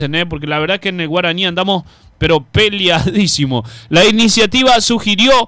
porque la verdad que en el Guaraní andamos pero peleadísimo. La iniciativa sugirió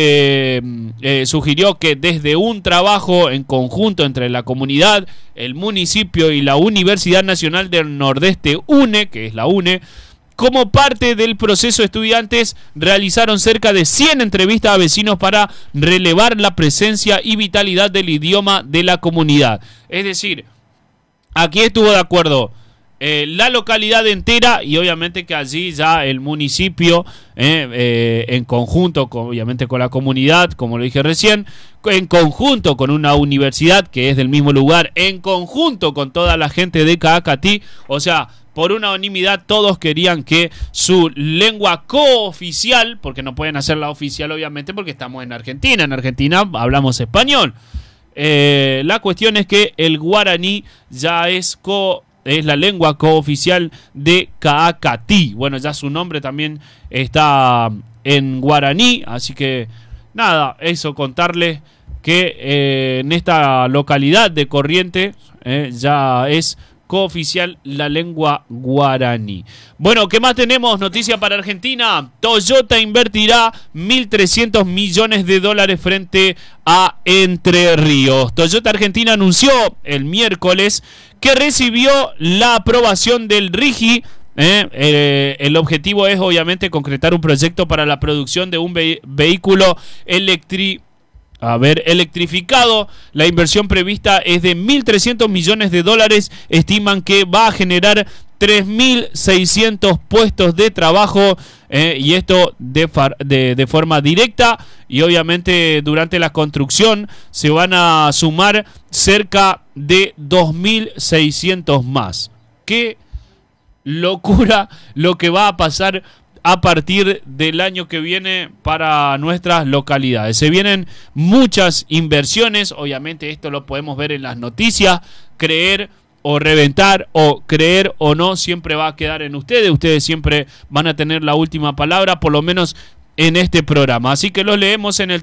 que desde un trabajo en conjunto entre la comunidad, el municipio y la Universidad Nacional del Nordeste, UNE, que es la UNE, como parte del proceso, estudiantes realizaron cerca de 100 entrevistas a vecinos para relevar la presencia y vitalidad del idioma de la comunidad. Es decir, aquí estuvo de acuerdo la localidad entera, y obviamente que allí ya el municipio, en conjunto obviamente con la comunidad, como lo dije recién, en conjunto con una universidad que es del mismo lugar, en conjunto con toda la gente de Caacatí, o sea, por unanimidad todos querían que su lengua cooficial, porque no pueden hacerla oficial obviamente porque estamos en Argentina hablamos español, la cuestión es que el guaraní ya es la lengua cooficial de Caacatí. Bueno, ya su nombre también está en guaraní, así que nada, eso, contarles que en esta localidad de Corrientes ya es cooficial la lengua guaraní. Bueno, ¿qué más tenemos? Noticia para Argentina. Toyota invertirá 1.300 millones de dólares frente a Entre Ríos. Toyota Argentina anunció el miércoles que recibió la aprobación del RIGI. El objetivo es obviamente concretar un proyecto para la producción de un vehículo electrificado. La inversión prevista es de 1.300 millones de dólares. Estiman que va a generar 3.600 puestos de trabajo, y esto de forma directa, y obviamente durante la construcción se van a sumar cerca de 2.600 más. ¡Qué locura lo que va a pasar a partir del año que viene para nuestras localidades! Se vienen muchas inversiones, obviamente esto lo podemos ver en las noticias. Creer o reventar, o creer o no, siempre va a quedar en ustedes siempre van a tener la última palabra, por lo menos en este programa. Así que lo leemos en el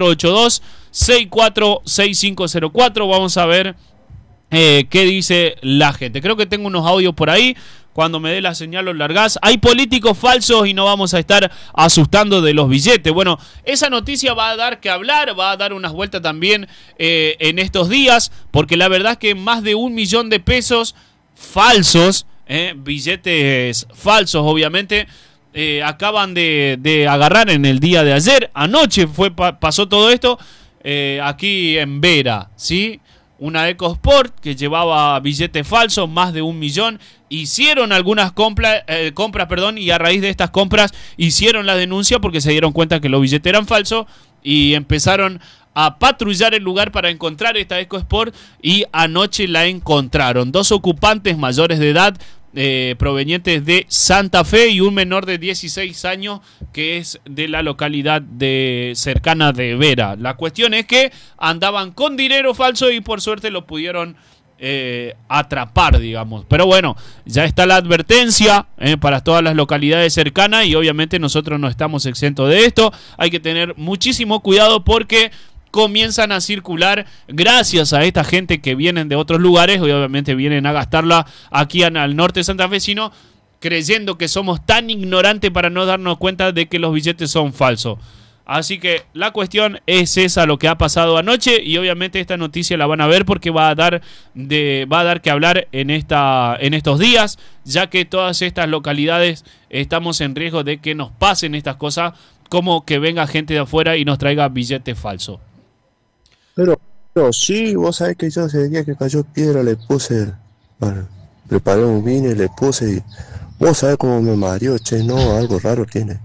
3482-646504. Vamos a ver qué dice la gente. Creo que tengo unos audios por ahí. Cuando me dé la señal los largás. Hay políticos falsos y no vamos a estar asustando de los billetes. Bueno, esa noticia va a dar que hablar, va a dar unas vueltas también en estos días, porque la verdad es que más de 1 millón de pesos falsos, billetes falsos obviamente, acaban de agarrar en el día de ayer. Anoche pasó todo esto aquí en Vera, ¿sí? Una EcoSport que llevaba billetes falsos, más de 1 millón. Hicieron algunas compras, y a raíz de estas compras hicieron la denuncia porque se dieron cuenta que los billetes eran falsos y empezaron a patrullar el lugar para encontrar esta EcoSport, y anoche la encontraron. 2 ocupantes mayores de edad provenientes de Santa Fe y un menor de 16 años que es de la localidad cercana de Vera. La cuestión es que andaban con dinero falso y por suerte lo pudieron atrapar, digamos. Pero bueno, ya está la advertencia para todas las localidades cercanas, y obviamente nosotros no estamos exentos de esto. Hay que tener muchísimo cuidado porque comienzan a circular gracias a esta gente que vienen de otros lugares y obviamente vienen a gastarla aquí al norte santafesino, creyendo que somos tan ignorantes para no darnos cuenta de que los billetes son falsos. Así que la cuestión es esa, lo que ha pasado anoche, y obviamente esta noticia la van a ver porque va a dar que hablar en estos días, ya que todas estas localidades estamos en riesgo de que nos pasen estas cosas, como que venga gente de afuera y nos traiga billetes falsos. Pero sí, vos sabés que yo ese día que cayó piedra le puse, bueno, preparé un vino y le puse, y vos sabés cómo me mareó, che, no, algo raro tiene.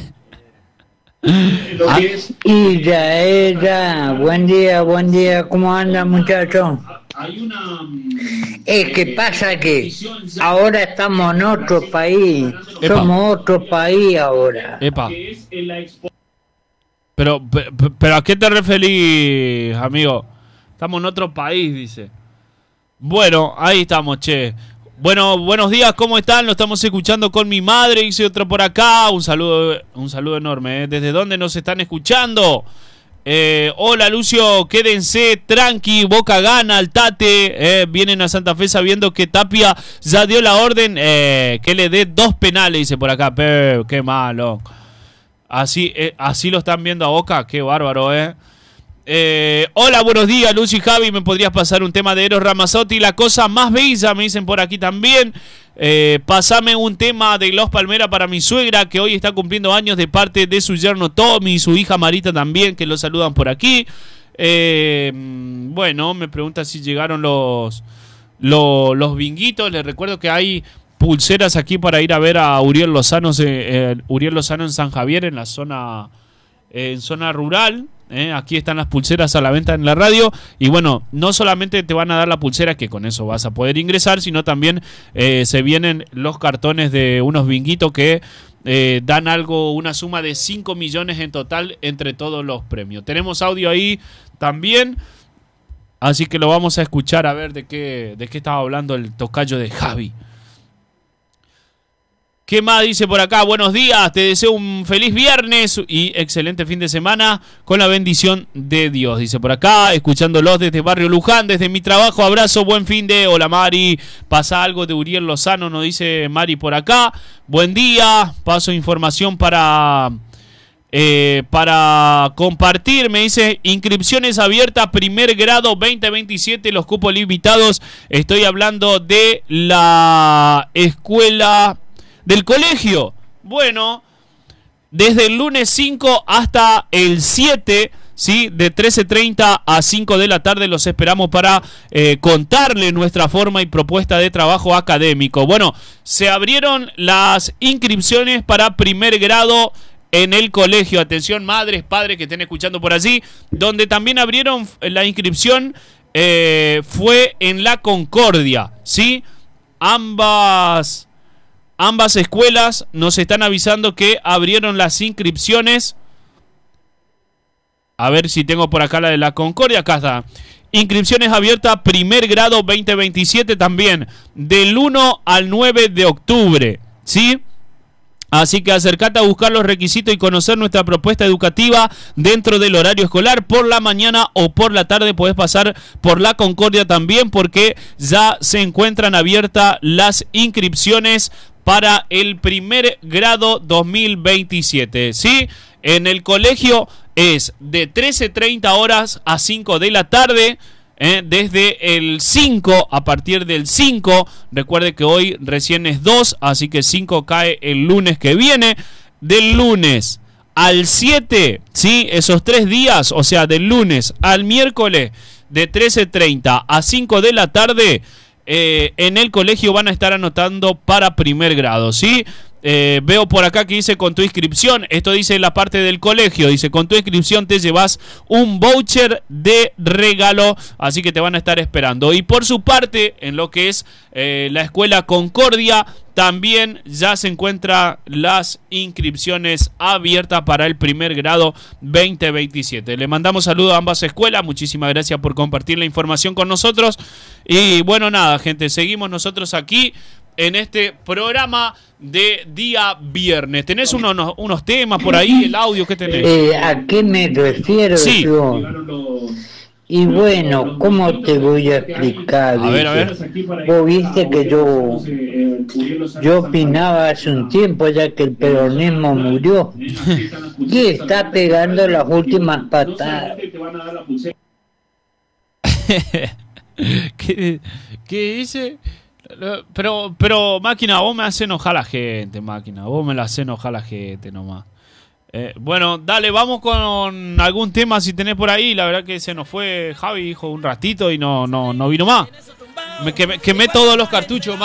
Ella, buen día, ¿cómo anda, muchachos? Es que pasa que ahora estamos en otro país, somos otro país ahora. Epa. Pero ¿a qué te referís, amigo? Estamos en otro país, dice. Bueno, ahí estamos, che. Bueno, buenos días, ¿cómo están? Lo estamos escuchando con mi madre, hice otro por acá. Un saludo enorme, ¿eh? ¿Desde dónde nos están escuchando? Hola Lucio, quédense tranqui, Boca gana al Tate, vienen a Santa Fe sabiendo que Tapia ya dio la orden que le dé 2 penales, dice por acá. Qué malo. Así lo están viendo a Boca, qué bárbaro, hola, buenos días, Lucio y Javi, ¿me podrías pasar un tema de Eros Ramazzotti? La cosa más bella, me dicen por aquí también. Pasame un tema de Los Palmera para mi suegra, que hoy está cumpliendo años, de parte de su yerno Tommy y su hija Marita también, que lo saludan por aquí. Bueno, me pregunta si llegaron los binguitos. Les recuerdo que hay pulseras aquí para ir a ver a Uriel Lozano en San Javier, en zona rural. Aquí están las pulseras a la venta en la radio. Y bueno, no solamente te van a dar la pulsera, que con eso vas a poder ingresar, sino también se vienen los cartones de unos binguitos que dan una suma de 5 millones en total entre todos los premios. Tenemos audio ahí también, así que lo vamos a escuchar a ver de qué estaba hablando el tocayo de Javi. ¿Qué más dice por acá? Buenos días, te deseo un feliz viernes y excelente fin de semana con la bendición de Dios. Dice por acá, escuchándolos desde Barrio Luján, desde mi trabajo, abrazo, buen fin de... Hola Mari, pasa algo de Uriel Lozano, nos dice Mari por acá. Buen día, paso información para compartir, me dice, inscripciones abiertas, primer grado 2027, los cupos limitados. Estoy hablando de la escuela... del colegio. Bueno, desde el lunes 5 hasta el 7, ¿sí? De 13:30 a 5 de la tarde los esperamos para contarle nuestra forma y propuesta de trabajo académico. Bueno, se abrieron las inscripciones para primer grado en el colegio. Atención, madres, padres que estén escuchando por allí. Donde también abrieron la inscripción fue en La Concordia, ¿sí? Ambas escuelas nos están avisando que abrieron las inscripciones. A ver si tengo por acá la de La Concordia. Acá está. Inscripciones abiertas, primer grado 2027 también. Del 1 al 9 de octubre. ¿Sí? Así que acércate a buscar los requisitos y conocer nuestra propuesta educativa dentro del horario escolar. Por la mañana o por la tarde puedes pasar por La Concordia también, porque ya se encuentran abiertas las inscripciones para el primer grado 2027, ¿sí? En el colegio es de 13:30 horas a 5 de la tarde, desde el 5, a partir del 5, recuerde que hoy recién es 2, así que 5 cae el lunes que viene. Del lunes al 7, ¿sí? Esos 3 días, o sea, del lunes al miércoles, de 13:30 a 5 de la tarde, en el colegio van a estar anotando para primer grado, ¿sí? Veo por acá que dice con tu inscripción, esto dice en la parte del colegio, dice con tu inscripción te llevas un voucher de regalo, así que te van a estar esperando. Y por su parte, en lo que es la escuela Concordia, también ya se encuentran las inscripciones abiertas para el primer grado 2027. Le mandamos saludos a ambas escuelas, muchísimas gracias por compartir la información con nosotros. Y bueno, nada, gente, seguimos nosotros aquí en este programa de día viernes. ¿Tenés unos temas por ahí, el audio que tenés? ¿A qué me refiero sí. Yo? Y bueno, ¿cómo te voy a explicar? A ver. Vos viste que yo opinaba hace un tiempo ya que el peronismo murió. Y está pegando las últimas patadas. ¿Qué dice? Pero máquina, vos me haces enojar a la gente, máquina. Vos me la haces enojar a la gente nomás. Bueno, dale, vamos con algún tema si tenés por ahí. La verdad que se nos fue Javi, dijo un ratito y no vino más. Me quemé todos los cartuchos,